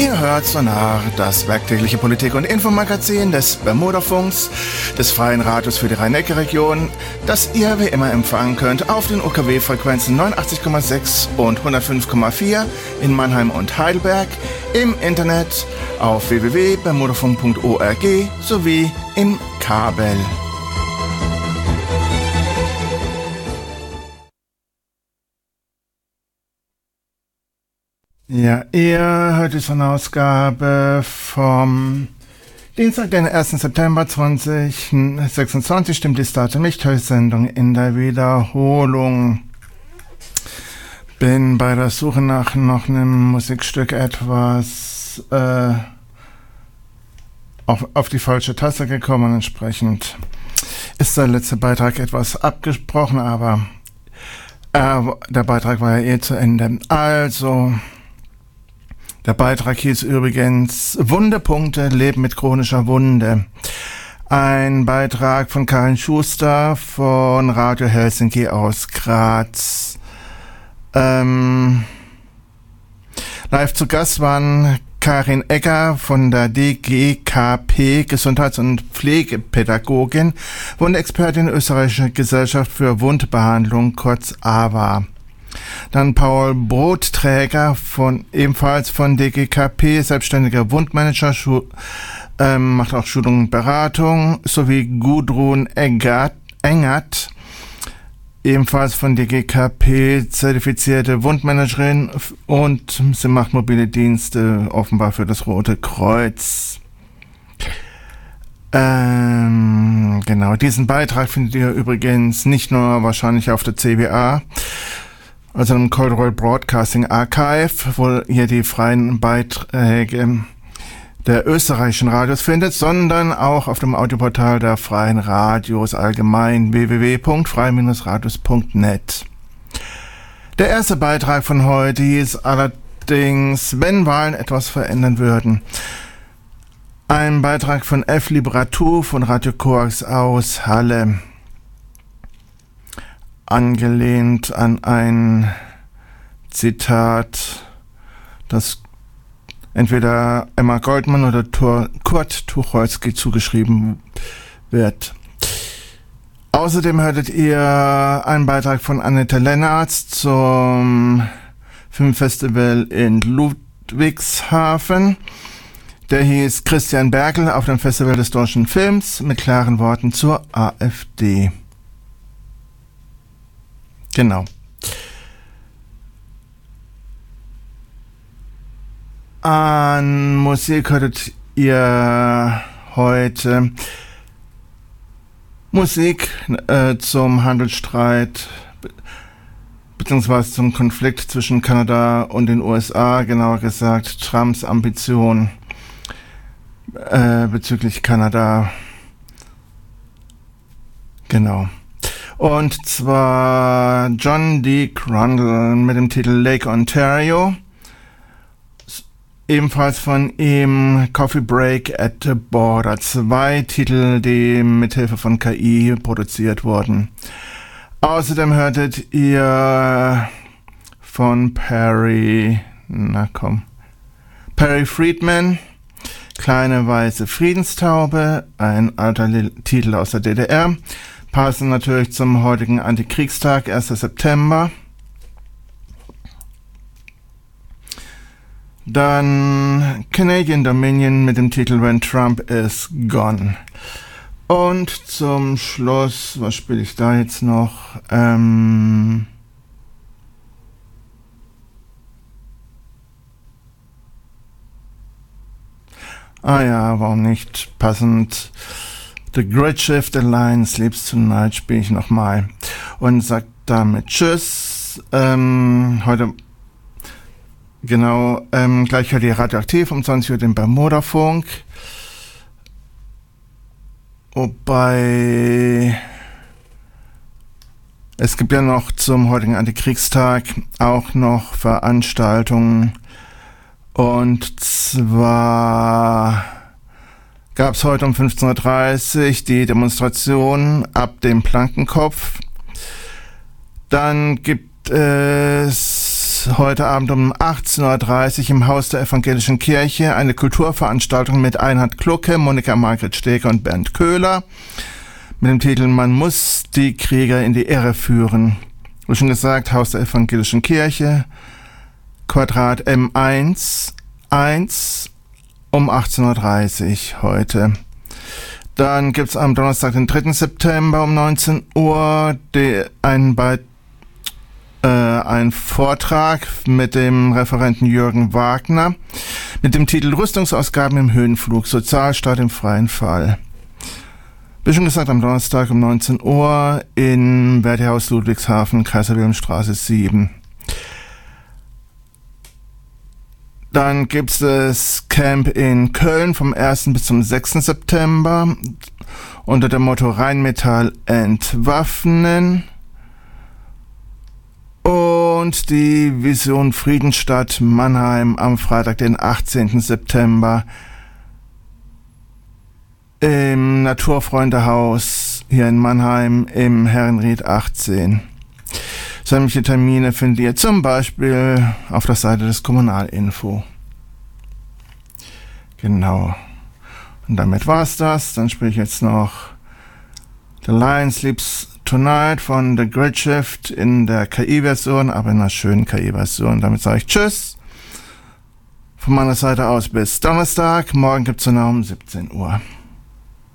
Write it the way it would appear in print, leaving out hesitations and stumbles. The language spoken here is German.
Ihr hört Sonar, das werktägliche Politik- und Infomagazin des Bermudafunks, des Freien Radios für die Rhein-Neckar-Region, das ihr wie immer empfangen könnt auf den UKW-Frequenzen 89,6 und 105,4 in Mannheim und Heidelberg, im Internet auf www.bermudafunk.org sowie im Kabel. Ja, ihr hört jetzt eine Ausgabe vom Dienstag, den 1. September 2026, stimmt die Start- und Nicht-Sendung in der Wiederholung. Bin bei der Suche nach noch einem Musikstück etwas auf die falsche Taste gekommen. Entsprechend ist der letzte Beitrag etwas abgesprochen, aber der Beitrag war ja zu Ende. Also... Der Beitrag hieß übrigens Wundepunkte, Leben mit chronischer Wunde. Ein Beitrag von Karin Schuster von Radio Helsinki aus Graz. Live zu Gast waren Karin Egger von der DGKP, Gesundheits- und Pflegepädagogin, Wundexpertin Österreichische Gesellschaft für Wundbehandlung, kurz AWA. Dann Paul Brotträger ebenfalls von DGKP, selbstständiger Wundmanager, macht auch Schulung und Beratung, sowie Gudrun Engert, ebenfalls von DGKP, zertifizierte Wundmanagerin, und sie macht mobile Dienste offenbar für das Rote Kreuz. Genau, diesen Beitrag findet ihr übrigens nicht nur wahrscheinlich auf der CBA, also im Cold Roll Broadcasting Archive, wo ihr die freien Beiträge der österreichischen Radios findet, sondern auch auf dem Audioportal der freien Radios allgemein, www.frei-radios.net. Der erste Beitrag von heute hieß allerdings, wenn Wahlen etwas verändern würden. Ein Beitrag von F. Liberatou von Radio Coax aus Halle. Angelehnt an ein Zitat, das entweder Emma Goldman oder Kurt Tucholsky zugeschrieben wird. Außerdem hörtet ihr einen Beitrag von Annette Lennartz zum Filmfestival in Ludwigshafen. Der hieß Christian Berkel auf dem Festival des deutschen Films mit klaren Worten zur AfD. Genau. An Musik hörtet ihr heute Musik zum Handelsstreit beziehungsweise zum Konflikt zwischen Kanada und den USA, genauer gesagt Trumps Ambition bezüglich Kanada. Genau. Und zwar John D. Grundle mit dem Titel Lake Ontario. Ebenfalls von ihm Coffee Break at the Border. 2 Titel, die mithilfe von KI produziert wurden. Außerdem hörtet ihr von Perry Friedman, Kleine weiße Friedenstaube, ein alter Titel aus der DDR. Passen natürlich zum heutigen Antikriegstag, 1. September. Dann Canadian Dominion mit dem Titel When Trump is Gone. Und zum Schluss, was spiele ich da jetzt noch? Warum nicht? Passend. The Great Shift Line Sleeps Tonight spiele ich nochmal und sag damit Tschüss. Heute, genau, gleich hört ihr Radioaktiv um 20 Uhr den Bermudafunk. Wobei, es gibt ja noch zum heutigen Antikriegstag auch noch Veranstaltungen. Und zwar gab es heute um 15.30 Uhr die Demonstration ab dem Plankenkopf. Dann gibt es gibt's heute Abend um 18.30 Uhr im Haus der Evangelischen Kirche eine Kulturveranstaltung mit Einhard Glucke, Monika Margret Steger und Bernd Köhler mit dem Titel „Man muss die Krieger in die Irre führen". Wie schon gesagt, Haus der Evangelischen Kirche, Quadrat M1, 1 um 18.30 Uhr heute. Dann gibt's am Donnerstag, den 3. September um 19 Uhr ein Vortrag mit dem Referenten Jürgen Wagner mit dem Titel „Rüstungsausgaben im Höhenflug, Sozialstaat im freien Fall". Wie schon gesagt, am Donnerstag um 19 Uhr in Verdi-Haus Ludwigshafen, Kaiser-Wilhelm-Straße 7. Dann gibt es das Camp in Köln vom 1. bis zum 6. September unter dem Motto Rheinmetall entwaffnen. Und die Vision Friedensstadt Mannheim am Freitag, den 18. September im Naturfreundehaus hier in Mannheim im Herrenried 18. Sämtliche Termine findet ihr zum Beispiel auf der Seite des Kommunalinfo. Genau. Und damit war's das. Dann spiele ich jetzt noch The Lion Sleeps Tonight von The Grid Shift in der KI-Version, aber in einer schönen KI-Version. Damit sage ich Tschüss. Von meiner Seite aus bis Donnerstag. Morgen gibt's dann um 17 Uhr.